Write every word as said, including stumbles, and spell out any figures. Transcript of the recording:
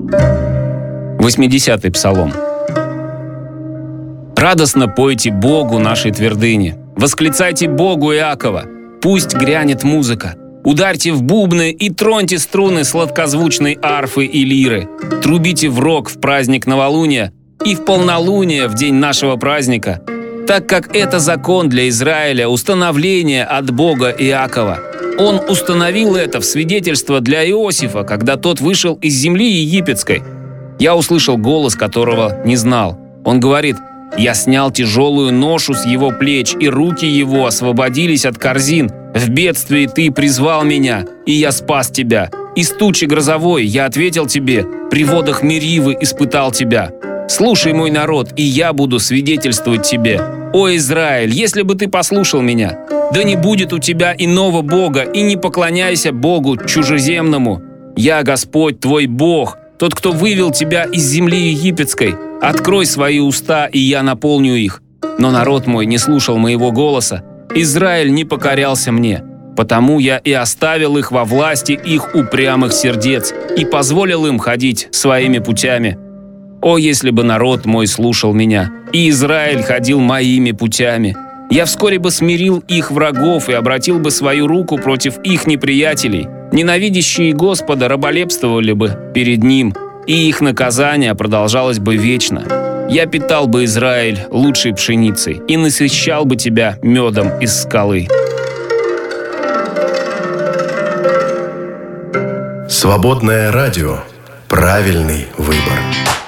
восьмидесятый псалом. «Радостно пойте Богу нашей твердыни, восклицайте Богу Иакова, пусть грянет музыка. Ударьте в бубны и троньте струны сладкозвучной арфы и лиры. Трубите в рог в праздник новолуния и в полнолуние в день нашего праздника, так как это закон для Израиля, установление от Бога Иакова. Он установил это в свидетельство для Иосифа, когда тот вышел из земли египетской. Я услышал голос, которого не знал. Он говорит: «Я снял тяжелую ношу с его плеч, и руки его освободились от корзин. В бедствии ты призвал меня, и я спас тебя. Из тучи грозовой я ответил тебе, при водах Меривы испытал тебя. Слушай, мой народ, и я буду свидетельствовать тебе. О, Израиль, если бы ты послушал меня, да не будет у тебя иного Бога, и не поклоняйся Богу чужеземному. Я Господь твой Бог, тот, кто вывел тебя из земли египетской. Открой свои уста, и я наполню их». Но народ мой не слушал моего голоса. Израиль не покорялся мне. Потому я и оставил их во власти их упрямых сердец и позволил им ходить своими путями. О, если бы народ мой слушал меня, и Израиль ходил моими путями! Я вскоре бы смирил их врагов и обратил бы свою руку против их неприятелей. Ненавидящие Господа раболепствовали бы перед Ним, и их наказание продолжалось бы вечно. Я питал бы Израиль лучшей пшеницей и насыщал бы тебя медом из скалы». Свободное радио. Правильный выбор.